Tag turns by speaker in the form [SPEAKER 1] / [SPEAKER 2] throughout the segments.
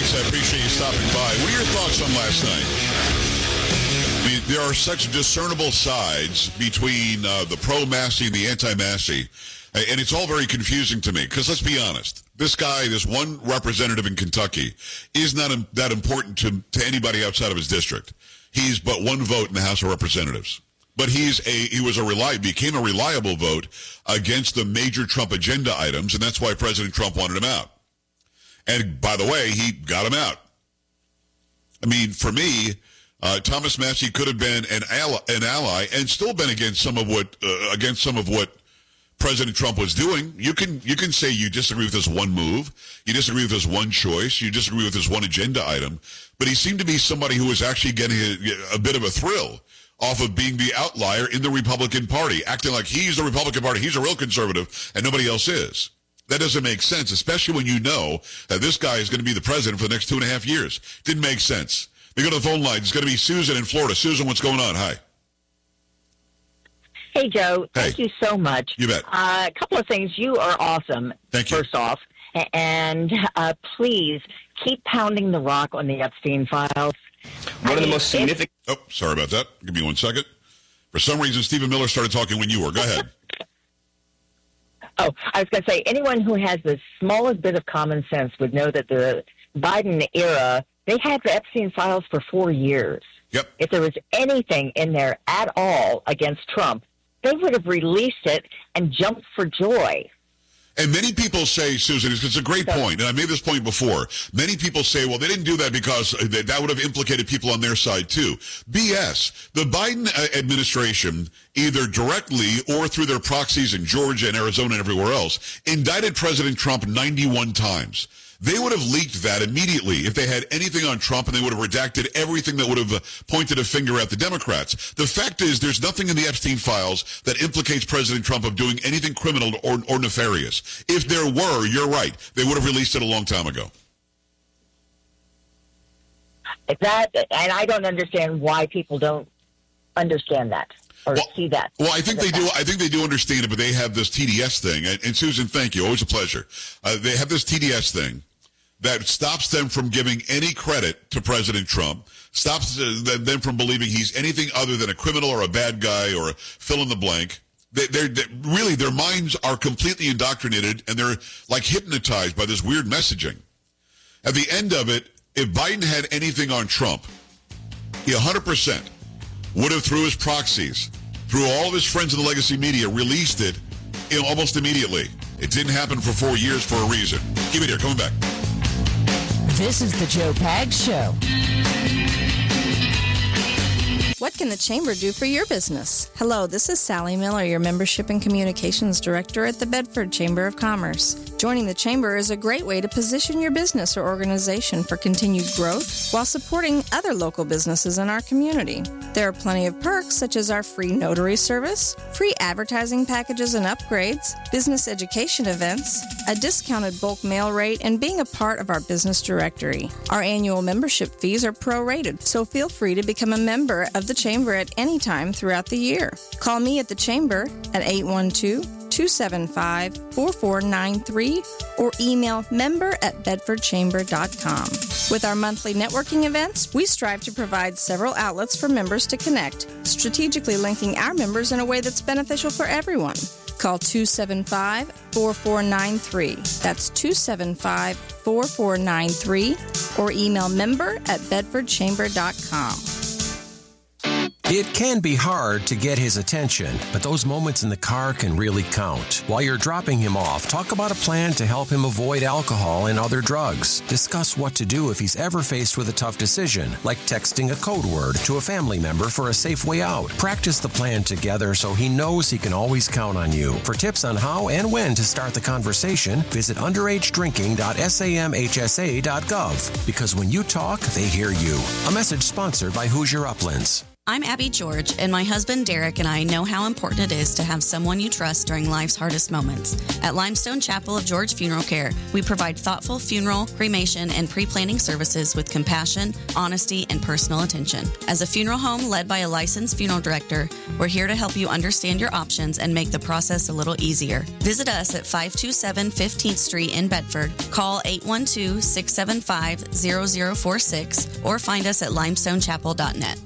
[SPEAKER 1] Thanks. I appreciate you stopping by. What are your thoughts on last night? I mean, there are such discernible sides between the pro-Massey and the anti-Massey, and it's all very confusing to me. Because let's be honest, this guy, this one representative in Kentucky, is not that important to anybody outside of his district. He's but one vote in the House of Representatives. But he became a reliable vote against the major Trump agenda items, and that's why President Trump wanted him out. And by the way, he got him out. I mean, for me, Thomas Massey could have been an ally and still been against some of what President Trump was doing. You can say you disagree with this one move, you disagree with this one choice, you disagree with this one agenda item, but he seemed to be somebody who was actually getting a bit of a thrill off of being the outlier in the Republican Party, acting like he's the Republican Party, he's a real conservative, and nobody else is. That doesn't make sense, especially when you know that this guy is going to be the president for the next 2.5 years. Didn't make sense. We go to the phone line. It's going to be Susan in Florida. Susan, what's going on? Hi.
[SPEAKER 2] Hey, Joe. Thank you so much.
[SPEAKER 1] You bet.
[SPEAKER 2] A couple of things. You are awesome,
[SPEAKER 1] Thank you.
[SPEAKER 2] First off. And please keep pounding the rock on the Epstein files.
[SPEAKER 3] One of the most significant...
[SPEAKER 1] Oh, sorry about that. Give me 1 second. For some reason, Stephen Miller started talking when you were. Go ahead.
[SPEAKER 2] Oh, I was going to say, anyone who has the smallest bit of common sense would know that the Biden era, they had the Epstein files for 4 years.
[SPEAKER 1] Yep.
[SPEAKER 2] If there was anything in there at all against Trump, they would have released it and jumped for joy.
[SPEAKER 1] And many people say, Susan, it's a great point, and I made this point before. Many people say, well, they didn't do that because that would have implicated people on their side, too. BS. The Biden administration, either directly or through their proxies in Georgia and Arizona and everywhere else, indicted President Trump 91 times. They would have leaked that immediately if they had anything on Trump, and they would have redacted everything that would have pointed a finger at the Democrats. The fact is, there's nothing in the Epstein files that implicates President Trump of doing anything criminal or nefarious. If there were, you're right. They would have released it a long time ago.
[SPEAKER 2] And I don't understand why people don't understand that. Or see that.
[SPEAKER 1] Well, I think they do. I think they do understand it, but they have this TDS thing. And Susan, thank you. Always a pleasure. They have this TDS thing that stops them from giving any credit to President Trump, stops them from believing he's anything other than a criminal or a bad guy or a fill in the blank. Really, their minds are completely indoctrinated, and they're like hypnotized by this weird messaging. At the end of it, if Biden had anything on Trump, he 100% would have, through his proxies, through all of his friends in the legacy media, released it almost immediately. It didn't happen for 4 years for a reason. Keep it here. Coming back.
[SPEAKER 4] This is the Joe Pags Show.
[SPEAKER 5] What can the Chamber do for your business? Hello, this is Sally Miller, your Membership and Communications Director at the Bedford Chamber of Commerce. Joining the Chamber is a great way to position your business or organization for continued growth while supporting other local businesses in our community. There are plenty of perks such as our free notary service, free advertising packages and upgrades, business education events, a discounted bulk mail rate, and being a part of our business directory. Our annual membership fees are prorated, so feel free to become a member of the Chamber at any time throughout the year. Call me at the Chamber at 812-275-4493 or email member@bedfordchamber.com. With our monthly networking events, we strive to provide several outlets for members to connect, strategically linking our members in a way that's beneficial for everyone. Call 275-4493. That's 275-4493 or email member@bedfordchamber.com.
[SPEAKER 6] It can be hard to get his attention, but those moments in the car can really count. While you're dropping him off, talk about a plan to help him avoid alcohol and other drugs. Discuss what to do if he's ever faced with a tough decision, like texting a code word to a family member for a safe way out. Practice the plan together so he knows he can always count on you. For tips on how and when to start the conversation, visit underagedrinking.samhsa.gov. Because when you talk, they hear you. A message sponsored by Hoosier Uplands.
[SPEAKER 7] I'm Abby George, and my husband Derek and I know how important it is to have someone you trust during life's hardest moments. At Limestone Chapel of George Funeral Care, we provide thoughtful funeral, cremation, and pre-planning services with compassion, honesty, and personal attention. As a funeral home led by a licensed funeral director, we're here to help you understand your options and make the process a little easier. Visit us at 527 15th Street in Bedford. Call 812-675-0046 or find us at limestonechapel.net.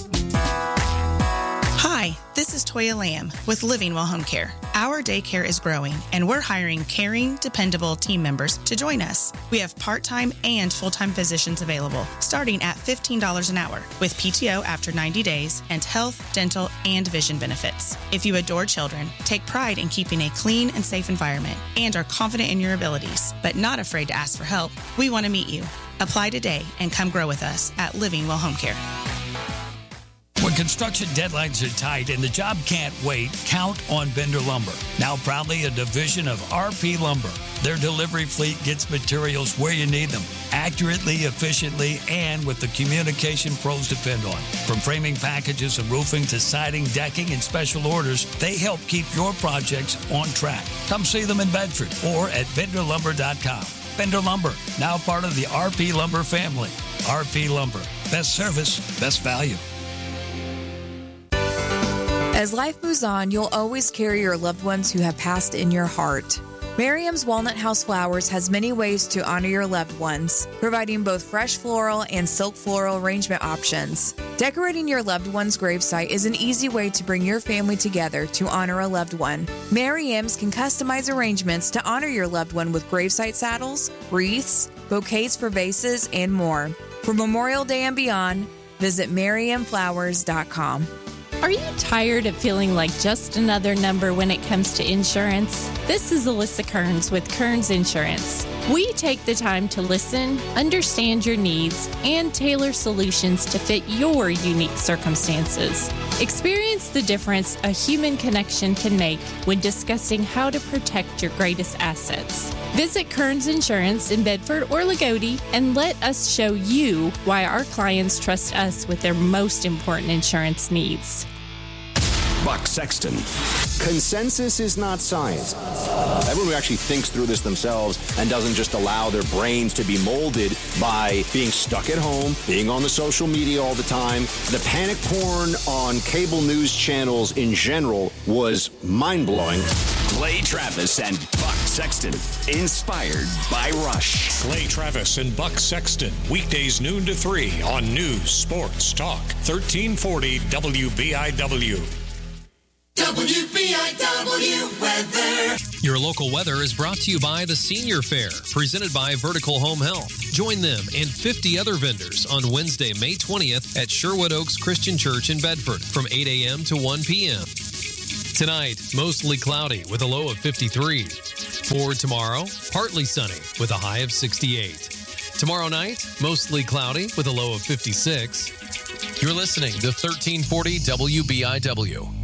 [SPEAKER 8] Hi, this is Toya Lamb with Living Well Home Care. Our daycare is growing, and we're hiring caring, dependable team members to join us. We have part-time and full-time positions available, starting at $15 an hour, with PTO after 90 days and health, dental, and vision benefits. If you adore children, take pride in keeping a clean and safe environment, and are confident in your abilities, but not afraid to ask for help, we want to meet you. Apply today and come grow with us at Living Well Home Care.
[SPEAKER 9] When construction deadlines are tight and the job can't wait, count on Bender Lumber. Now proudly a division of RP Lumber. Their delivery fleet gets materials where you need them, accurately, efficiently, and with the communication pros depend on. From framing packages and roofing to siding, decking, and special orders, they help keep your projects on track. Come see them in Bedford or at benderlumber.com. Bender Lumber, now part of the RP Lumber family. RP Lumber, best service, best value.
[SPEAKER 10] As life moves on, you'll always carry your loved ones who have passed in your heart. Miriam's Walnut House Flowers has many ways to honor your loved ones, providing both fresh floral and silk floral arrangement options. Decorating your loved one's gravesite is an easy way to bring your family together to honor a loved one. Miriam's can customize arrangements to honor your loved one with gravesite saddles, wreaths, bouquets for vases, and more. For Memorial Day and beyond, visit MiriamFlowers.com.
[SPEAKER 11] Are you tired of feeling like just another number when it comes to insurance? This is Alyssa Kearns with Kearns Insurance. We take the time to listen, understand your needs, and tailor solutions to fit your unique circumstances. Experience the difference a human connection can make when discussing how to protect your greatest assets. Visit Kearns Insurance in Bedford or Lagodi and let us show you why our clients trust us with their most important insurance needs.
[SPEAKER 12] Buck Sexton. Consensus is not science. Everyone who actually thinks through this themselves and doesn't just allow their brains to be molded by being stuck at home, being on the social media all the time. The panic porn on cable news channels in general was mind-blowing.
[SPEAKER 13] Clay Travis and Buck Sexton, inspired by Rush.
[SPEAKER 14] Clay Travis and Buck Sexton, weekdays noon to 3 on News, Sports, Talk, 1340 WBIW.
[SPEAKER 15] WBIW weather.
[SPEAKER 16] Your local weather is brought to you by the Senior Fair, presented by Vertical Home Health. Join them and 50 other vendors on Wednesday, May 20th at Sherwood Oaks Christian Church in Bedford from 8 a.m. to 1 p.m. Tonight, mostly cloudy with a low of 53. For tomorrow, partly sunny with a high of 68. Tomorrow night, mostly cloudy with a low of 56. You're listening to 1340 WBIW.